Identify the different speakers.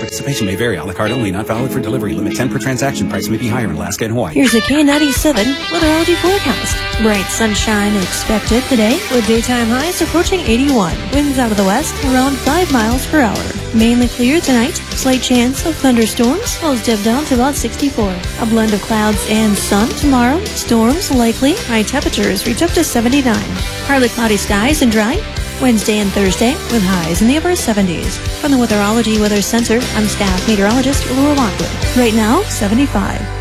Speaker 1: Participation may vary. A la carte only. Not valid for delivery. Limit 10 per transaction. Price may be higher in Alaska and Hawaii.
Speaker 2: Here's a K97 weatherology forecast. Bright sunshine expected today with daytime highs approaching 81. Winds out of the west around 5 miles per hour. Mainly clear tonight. Slight chance of thunderstorms. Lows dip down to about 64. A blend of clouds and sun tomorrow. Storms likely. High temperatures reach up to 79. Partly cloudy skies and dry. Wednesday and Thursday with highs in the upper 70s. From the Weatherology Weather Center, I'm staff meteorologist Laura Lockwood. Right now, 75.